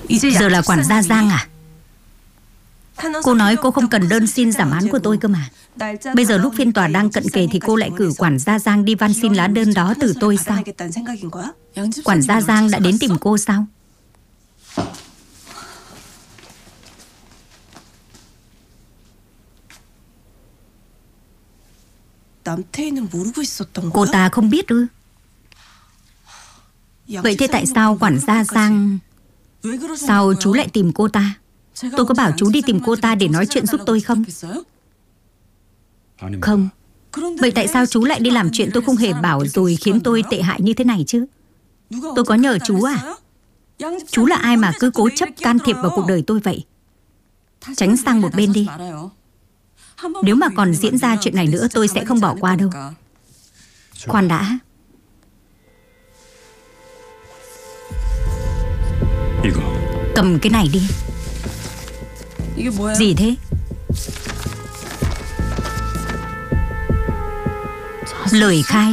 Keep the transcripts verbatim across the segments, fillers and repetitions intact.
Giờ là quản gia Giang à? Cô nói cô không cần đơn xin giảm án của tôi cơ mà. Bây giờ lúc phiên tòa đang cận kề thì cô lại cử quản gia Giang đi van xin lá đơn đó từ tôi sao? Quản gia Giang đã đến tìm cô sao? Cô ta không biết ư? Vậy thế tại sao quản gia Giang... Sao chú lại tìm cô ta? Tôi có bảo chú đi tìm cô ta để nói chuyện giúp tôi không? Không. Vậy tại sao chú lại đi làm chuyện tôi không hề bảo rồi khiến tôi tệ hại như thế này chứ? Tôi có nhờ chú à? Chú là ai mà cứ cố chấp can thiệp vào cuộc đời tôi vậy? Tránh sang một bên đi. Nếu mà còn diễn ra chuyện này nữa tôi sẽ không bỏ qua đâu. Khoan đã. Cầm cái này đi. Gì thế? Lời khai.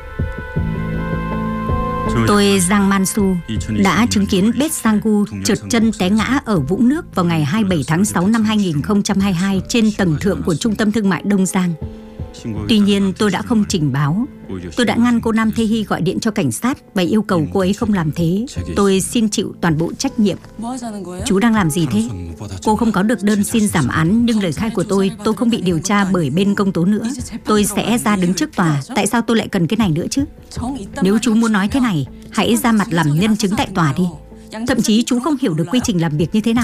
Tôi Giang Mansu đã chứng kiến Baek Sang-gu trượt chân té ngã ở vũng nước vào ngày hai mươi bảy tháng sáu năm hai nghìn không trăm hai mươi hai trên tầng thượng của trung tâm thương mại Đông Giang. Tuy nhiên tôi đã không trình báo. Tôi đã ngăn cô Nam Tae Hee gọi điện cho cảnh sát và yêu cầu cô ấy không làm thế. Tôi xin chịu toàn bộ trách nhiệm. Chú đang làm gì thế? Cô không có được đơn xin giảm án, nhưng lời khai của tôi, tôi không bị điều tra bởi bên công tố nữa. Tôi sẽ ra đứng trước tòa. Tại sao tôi lại cần cái này nữa chứ? Nếu chú muốn nói thế này, hãy ra mặt làm nhân chứng tại tòa đi. Thậm chí chú không hiểu được quy trình làm việc như thế nào.